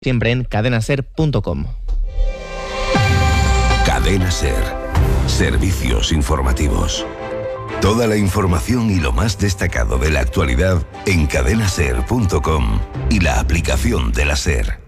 siempre en cadenaser.com. Cadena Ser. Servicios informativos. Toda la información y lo más destacado de la actualidad en cadenaser.com y la aplicación de la Ser.